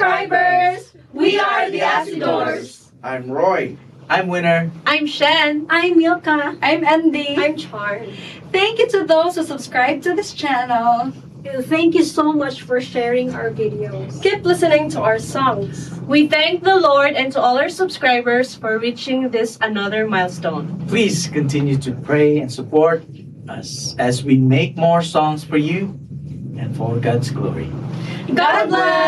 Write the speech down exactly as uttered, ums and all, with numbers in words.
subscribers! We are the Acidors! I'm Roy. I'm Winner. I'm Shen. I'm Milka. I'm Andy. I'm Charm. Thank you to those who subscribe to this channel. Thank you so much for sharing our videos. Keep listening to our songs. We thank the Lord and to all our subscribers for reaching this another milestone. Please continue to pray and support us as we make more songs for you and for God's glory. God bless!